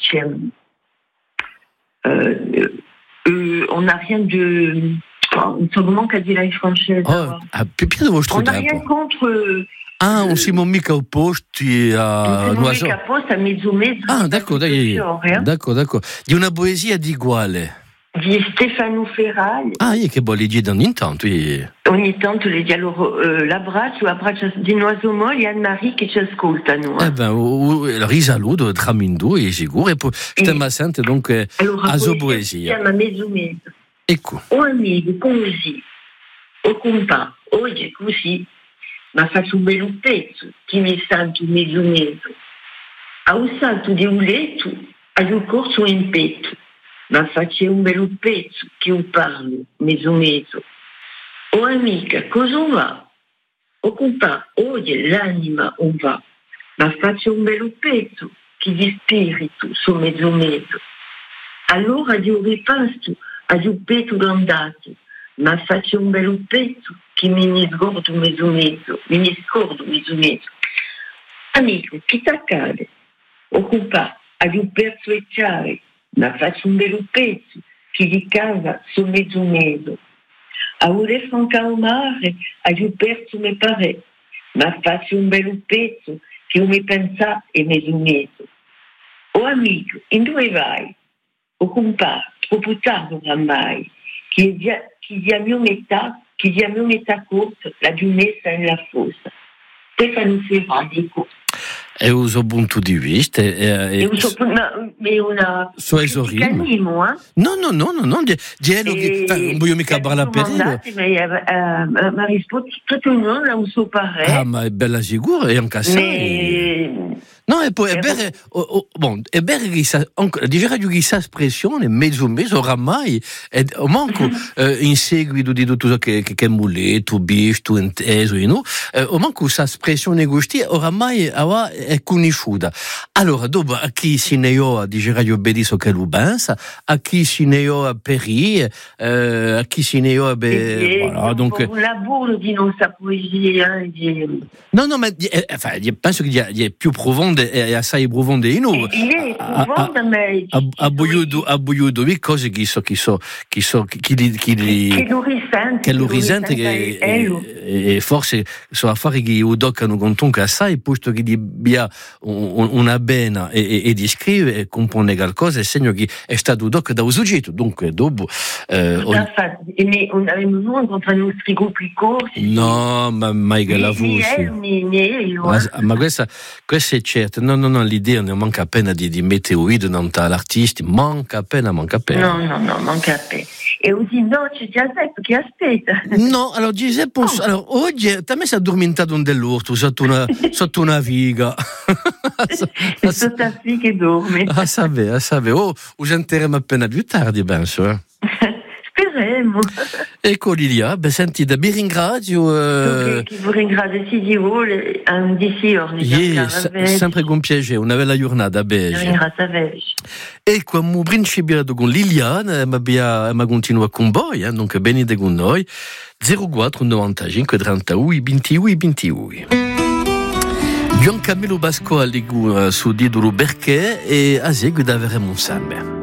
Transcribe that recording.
on n'a rien de... On se manque à dire la française. On n'a rien contre... on si mon mica au posto a Noisò. Mica posto a mezzo. D'accord. Di una poesia di quale? Di Stefano Ferragli. Che vuole dire ogni tanto. Ogni tanto le dia loro l'abbraccio di Noisò Moli e Anne-Marie che ci ascoltano. Risaluto tramindo e sicuro e poi stiamo sentendo dunque a sua poesia. Si chiama mezzo. Ecco. O amico così, o compà, oggi così, ma faccio un bel pezzo, che mi sento mezzo. A un salto di un letto, a un corso in petto. Ma faccio un bel pezzo che io parlo, mezzo. O amica, cosa va? O compà, oggi l'anima on va, ma faccio un bel pezzo che di spirito sono mezzo. Allora io ripasto a un petto andato, ma faccio un bel pezzo che mi scordo mezzo. Amico, che t'accade? O compà, a un perso e chiare, ma faccio un bel pezzo che di casa sono mezzo. A voler franca al mare, a io perso me pare, ma faccio un bel pezzo che io mi pensa e mezzo. O amico, in dove vai? O compà, troppo tardi oramai, che dia mia metà corsa, la giunessa in la fossa. Stefano Ferragli, è un punto di vista suoi sorrisi no non voglio mica parlare per ma risposto tutto il mondo non so pare ma è bella sicura e anche no e poi è vero che diceva che questa espressione mezzo oramai è manco in seguito di tutto ciò che è muletto bisto inteso o manco questa espressione gusti oramai è conosciuta. Allora, dopo a chi si ne ha di Radio Bediso che lo pensa, a chi si ne ha Perì, a chi si ne ha voilà, donc un lavoro di nostra poesia. No, ma penso che è più profonda e assai profonda in noi. A buiudo di cose che lo risente e forse sono affari che toccano con tonca assai posto che abbia una bene e di scrivere e compone qualcosa è segno che è stato toccato da un soggetto dunque dopo noi incontriamo i nostri gruppi corsi no ma che la voce ma questa è certo no l'idea ne manca appena di mettere all'artista manca appena no manca appena e oggi no c'è Giuseppe che aspetta no allora Giuseppe oggi ti ha messo addormentato un dell'orto sotto una viga sotto la figa che dorme a sapere usenteremo appena più tardi penso speriamo ecco Lilia senti vi ringrazio che vi ringrazio si di vuole sempre con piacere una bella giornata ecco abbiamo principiato con Liliana ma continua con voi dunque venite con noi 04 95 31 21 Gian Camillo Basco a Ligura su Diduro Berché e a seguito avremo sempre